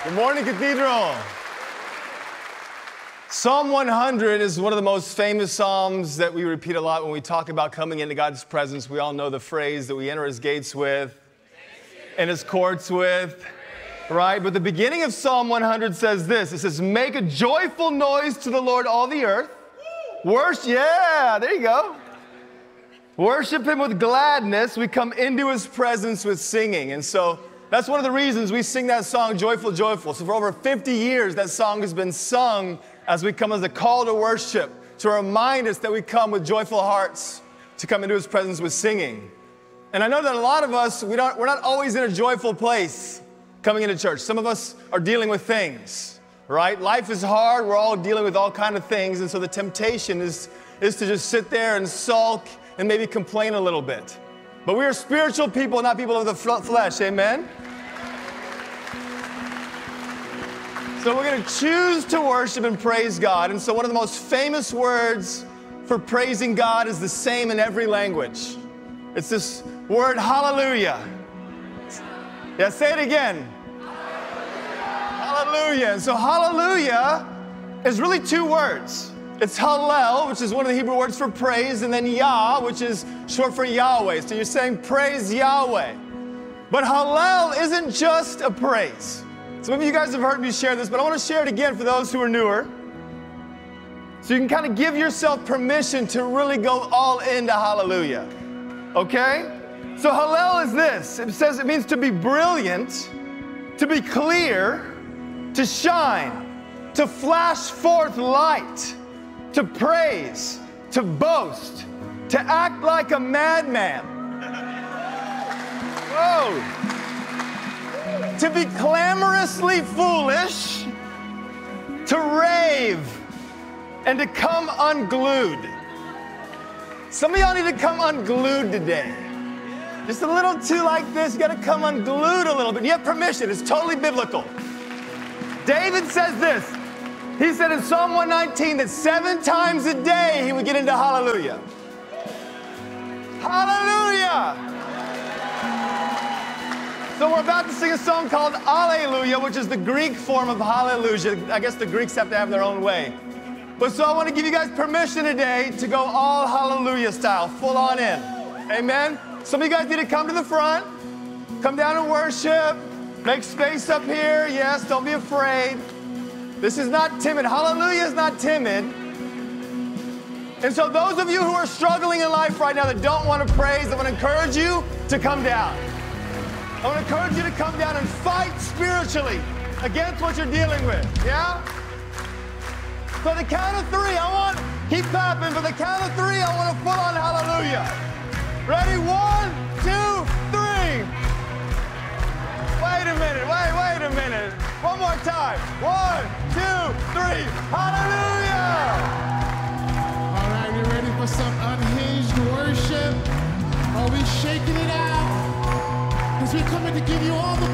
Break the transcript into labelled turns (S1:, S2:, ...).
S1: Good morning, Cathedral. Psalm 100 is one of the most famous psalms that we repeat a lot when we talk about coming into God's presence. We all know the phrase that we enter his gates with and his courts with, right? But the beginning of Psalm 100 says this. It says, make a joyful noise to the Lord, all the earth. Worship, yeah, there you go. Worship him with gladness. We come into his presence with singing. And so that's one of the reasons we sing that song, Joyful, Joyful. So for over 50 years, that song has been sung as we come as a call to worship, to remind us that we come with joyful hearts, to come into his presence with singing. And I know that a lot of us, we're not always in a joyful place coming into church. Some of us are dealing with things, right? Life is hard. We're all dealing with all kinds of things. And so the temptation is to just sit there and sulk and maybe complain a little bit. But we are spiritual people, not people of the flesh. Amen? So we're going to choose to worship and praise God. And so one of the most famous words for praising God is the same in every language. It's this word, hallelujah. Yeah, say it again. Hallelujah. And so hallelujah is really two words. It's Hallel, which is one of the Hebrew words for praise, and then Yah, which is short for Yahweh. So you're saying praise Yahweh. But Hallel isn't just a praise. Some of you guys have heard me share this, but I want to share it again for those who are newer. So you can kind of give yourself permission to really go all into hallelujah. Okay? So Hallel is this. It says it means to be brilliant, to be clear, to shine, to flash forth light, to praise, to boast, to act like a madman. Whoa. To be clamorously foolish, to rave, and to come unglued. Some of y'all need to come unglued today. Just a little too like this, you gotta come unglued a little bit. You have permission, it's totally biblical. David says this. He said in Psalm 119 that 7 times a day he would get into hallelujah. Hallelujah! So we're about to sing a song called Alleluia, which is the Greek form of hallelujah. I guess the Greeks have to have their own way. But so I want to give you guys permission today to go all hallelujah style, full on in. Amen? Some of you guys need to come to the front, come down and worship, make space up here. Yes, don't be afraid. This is not timid. Hallelujah is not timid. And so those of you who are struggling in life right now that don't want to praise, I want to encourage you to come down. I want to encourage you to come down and fight spiritually against what you're dealing with. Yeah? So the count of 3, keep clapping. For the count of 3, I want a full-on hallelujah. Ready? 1, 2, 3. Wait a minute. Wait a minute. One more time. 1, 2, 3. Hallelujah!
S2: All right, we ready for some unhinged worship? Are we shaking it out? Because we're coming to give you all the